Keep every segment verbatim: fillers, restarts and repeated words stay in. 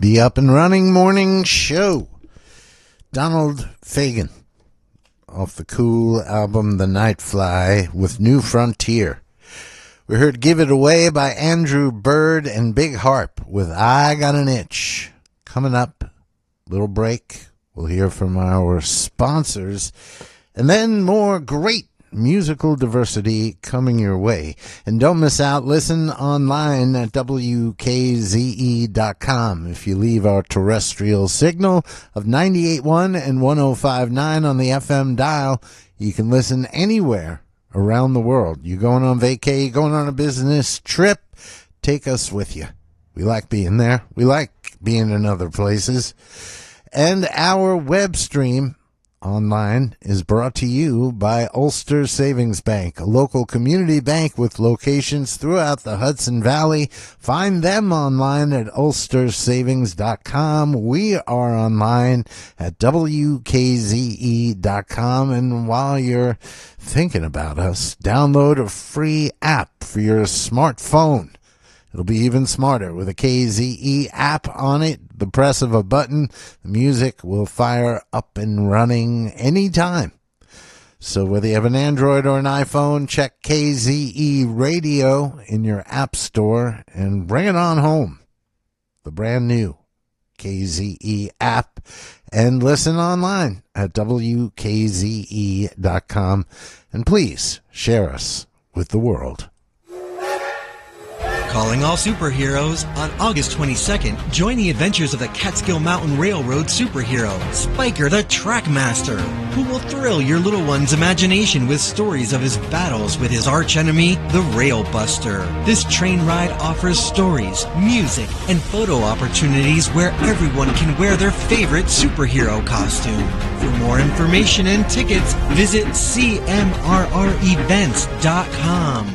The Up and Running Morning Show. Donald Fagen off the cool album The Nightfly with New Frontier. We heard Give It Away by Andrew Bird and Big Harp with I Got an Itch. Coming up, little break. We'll hear from our sponsors. And then more great musical diversity coming your way. And don't miss out. Listen online at W K Z E dot com. If you leave our terrestrial signal of ninety-eight point one and one oh five point nine on the F M dial, you can listen anywhere around the world. You going on vacay, going on a business trip, take us with you. We like being there. We like being in other places. And our web stream online is brought to you by Ulster Savings Bank, a local community bank with locations throughout the Hudson Valley. Find them online at ulster savings dot com. We are online at W K Z E dot com. And while you're thinking about us, download a free app for your smartphone. It'll be even smarter with a K Z E app on it. The press of a button, the music will fire up and running anytime. So whether you have an Android or an iPhone, check K Z E Radio in your app store and bring it on home. The brand new K Z E app. And listen online at W K Z E dot com. And please share us with the world. Calling all superheroes, on August twenty-second, join the adventures of the Catskill Mountain Railroad superhero, Spiker the Trackmaster, who will thrill your little one's imagination with stories of his battles with his archenemy, the Railbuster. This train ride offers stories, music, and photo opportunities where everyone can wear their favorite superhero costume. For more information and tickets, visit C M R R events dot com.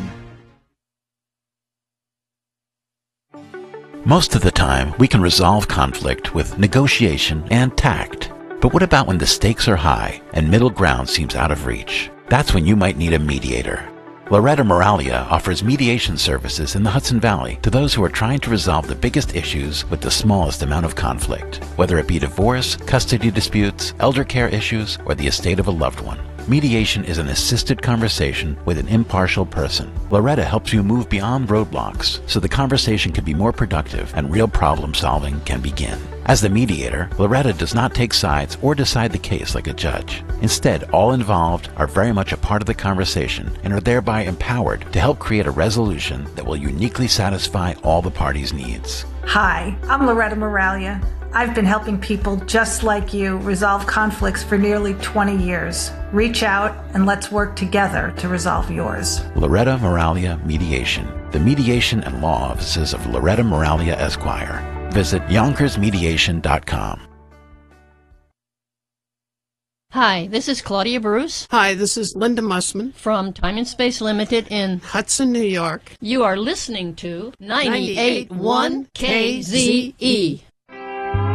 Most of the time, we can resolve conflict with negotiation and tact. But what about when the stakes are high and middle ground seems out of reach? That's when you might need a mediator. Loretta Moralia offers mediation services in the Hudson Valley to those who are trying to resolve the biggest issues with the smallest amount of conflict, whether it be divorce, custody disputes, elder care issues, or the estate of a loved one. Mediation is an assisted conversation with an impartial person. Loretta helps you move beyond roadblocks so the conversation can be more productive and real problem solving can begin. As the mediator, Loretta does not take sides or decide the case like a judge. Instead, all involved are very much a part of the conversation and are thereby empowered to help create a resolution that will uniquely satisfy all the parties' needs. Hi, I'm Loretta Moralia. I've been helping people just like you resolve conflicts for nearly twenty years. Reach out and let's work together to resolve yours. Loretta Moralia Mediation, the mediation and law offices of Loretta Moralia Esquire. Visit yonkers mediation dot com. Hi, this is Claudia Bruce. Hi, this is Linda Mussman from Time and Space Limited in Hudson, New York. You are listening to ninety-eight point one K Z E.